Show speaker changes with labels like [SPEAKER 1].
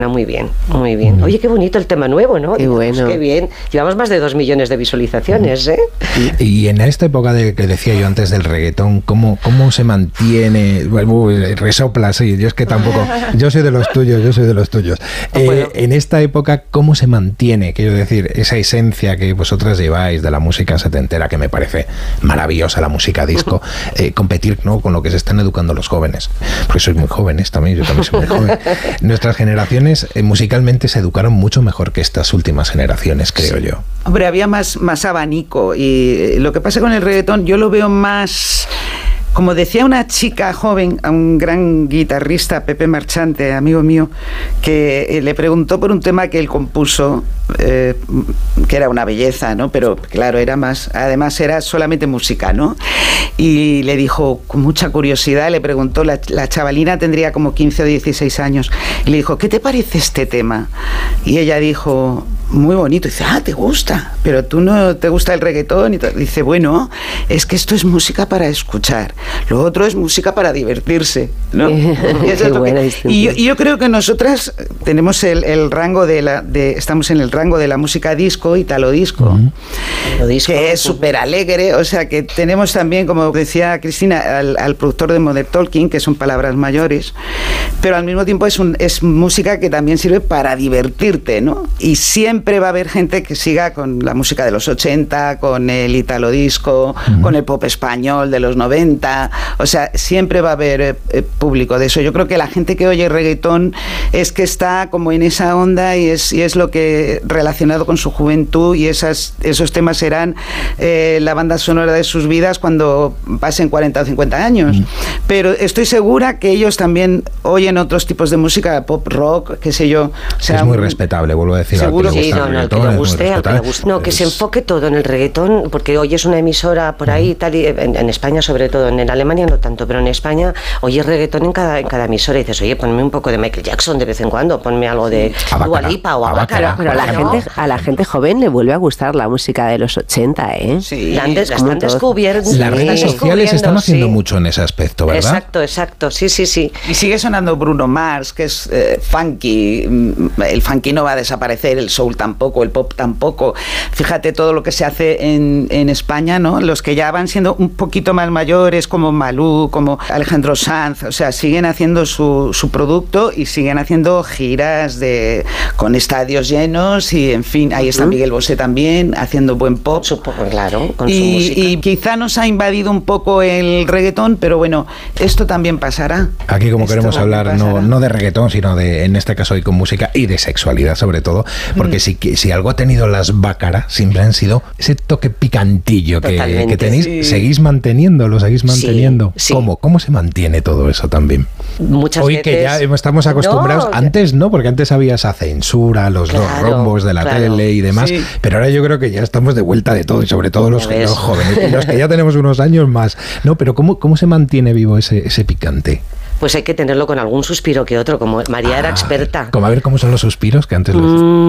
[SPEAKER 1] Muy bien, muy bien. Oye, qué bonito el tema nuevo, ¿no?
[SPEAKER 2] Qué bueno.
[SPEAKER 1] Qué bien. Llevamos más de 2 millones de visualizaciones, ¿eh?
[SPEAKER 3] Y en esta época que decía yo antes del reggaetón, ¿cómo se mantiene? Bueno, resopla, sí, yo es que tampoco... Yo soy de los tuyos. En esta época, ¿cómo se mantiene? Quiero decir, esa esencia que vosotras lleváis de la música setentera, que me parece maravillosa, la música disco, competir, ¿no?, con lo que se están educando los jóvenes. Porque sois muy jóvenes también, yo también soy muy joven. Nuestras generaciones musicalmente se educaron mucho mejor que estas últimas generaciones, creo yo.
[SPEAKER 4] Hombre, había más abanico, y lo que pasa con el reggaetón, yo lo veo más... Como decía una chica joven, a un gran guitarrista, Pepe Marchante, amigo mío, que le preguntó por un tema que él compuso, que era una belleza, ¿no? Pero claro, además era solamente música, ¿no? Y le dijo, con mucha curiosidad, le preguntó, la chavalina tendría como 15 o 16 años, y le dijo, ¿qué te parece este tema? Y ella dijo, muy bonito. Y dice, ¿te gusta? Pero tú no te gusta el reggaetón. Y dice, bueno, es que esto es música para escuchar. Lo otro es música para divertirse, ¿no? Y yo creo que nosotras tenemos el rango estamos en el rango de la música disco, italo disco, que es súper alegre. O sea, que tenemos también, como decía Cristina, al productor de Modern Talking, que son palabras mayores, pero al mismo tiempo es música que también sirve para divertirte, ¿no? Y siempre va a haber gente que siga con la música de los 80, con el italo disco, con el pop español de los 90. O sea, siempre va a haber público de eso. Yo creo que la gente que oye reggaetón es que está como en esa onda, y es lo que, relacionado con su juventud, y esos temas serán la banda sonora de sus vidas cuando pasen 40 o 50 años. Pero estoy segura que ellos también oyen otros tipos de música, pop, rock, qué sé yo. O sea,
[SPEAKER 3] es muy respetable, vuelvo a decir.
[SPEAKER 1] Seguro que sí, al que le guste, No, que se enfoque todo en el reggaetón, porque oyes una emisora por ahí, tal, y en España sobre todo, en Alemania no tanto, pero en España oyes reggaetón en cada emisora, y dices, oye, ponme un poco de Michael Jackson de vez en cuando, ponme algo de Dua Lipa o Abacara.
[SPEAKER 2] Pero a la gente joven le vuelve a gustar la música de los 80, ¿eh?
[SPEAKER 1] Sí, la están descubriendo.
[SPEAKER 3] Las redes sociales están haciendo mucho en ese aspecto, ¿verdad?
[SPEAKER 1] Exacto, sí.
[SPEAKER 4] Y sigue sonando Bruno Mars, que es funky. El funky no va a desaparecer, el soul tampoco, el pop tampoco. Fíjate todo lo que se hace en España, ¿no? Los que ya van siendo un poquito más mayores, como Malú, como Alejandro Sanz, o sea, siguen haciendo su producto y siguen haciendo giras con estadios llenos, y en fin, ahí está Miguel Bosé también haciendo buen pop.
[SPEAKER 1] Claro, con su música.
[SPEAKER 4] Y quizá nos ha invadido un poco el reggaetón, pero bueno, esto también pasará.
[SPEAKER 3] Aquí, como queremos hablar no de reggaetón, sino en este caso hoy con música y de sexualidad sobre todo, porque si algo ha tenido las Baccara, siempre han sido ese toque picantillo que tenéis. Sí. ¿Seguís manteniendo?
[SPEAKER 1] Sí.
[SPEAKER 3] ¿Cómo se mantiene todo eso también?
[SPEAKER 1] Muchas
[SPEAKER 3] hoy
[SPEAKER 1] veces,
[SPEAKER 3] que ya estamos acostumbrados, antes no, porque antes había esa censura, los dos rombos de la tele y demás, pero ahora yo creo que ya estamos de vuelta de todo, y sobre todo los jóvenes, y los que ya tenemos unos años más, ¿no? Pero ¿cómo se mantiene vivo ese picante?
[SPEAKER 1] Pues hay que tenerlo con algún suspiro que otro, como María era experta.
[SPEAKER 3] A ver, ¿cómo son los suspiros que antes